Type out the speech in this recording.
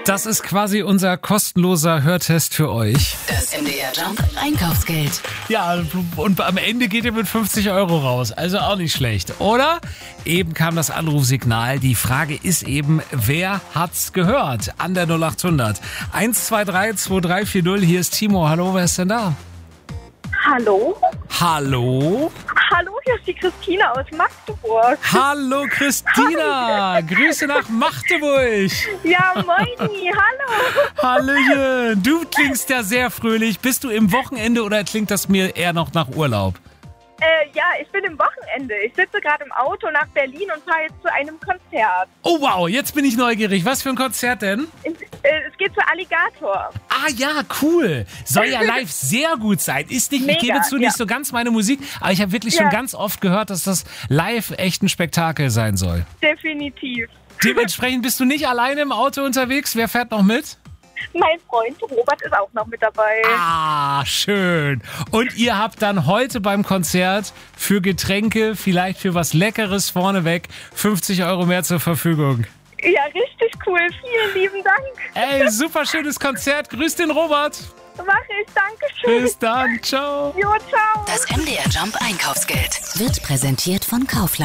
Das ist quasi unser kostenloser Hörtest für euch. Das MDR Jump Einkaufsgeld. Ja, und am Ende geht ihr mit 50 Euro raus. Also auch nicht schlecht, oder? Eben kam das Anrufsignal. Die Frage ist eben, wer hat's gehört? An der 0800 123 2340. Hier ist Timo. Hallo, wer ist denn da? Hallo? Hallo? Hallo, hier ist die Christina aus Magdeburg. Hallo Christina, Grüße nach Magdeburg. Ja, moini, hallo. Hallöchen, du klingst ja sehr fröhlich. Bist du im Wochenende oder klingt das mir eher noch nach Urlaub? Ja, ich bin im Wochenende. Ich sitze gerade im Auto nach Berlin und fahre jetzt zu einem Konzert. Oh wow, jetzt bin ich neugierig. Was für ein Konzert denn? Es geht zu Alligator. Ah ja, cool. Soll ja live sehr gut sein. Ist nicht, ich Mega, gebe zu, ja. nicht so ganz meine Musik, aber ich habe wirklich schon Ja. ganz oft gehört, dass das live echt ein Spektakel sein soll. Definitiv. Dementsprechend bist du nicht alleine im Auto unterwegs. Wer fährt noch mit? Mein Freund Robert ist auch noch mit dabei. Ah, schön. Und ihr habt dann heute beim Konzert für Getränke, vielleicht für was Leckeres vorneweg, 50 Euro mehr zur Verfügung. Ja, richtig cool. Vielen lieben Dank. Ey, super schönes Konzert. Grüß den Robert. Mach ich. Dankeschön. Bis dann. Ciao. Jo, ciao. Das MDR Jump Einkaufsgeld wird präsentiert von Kaufland.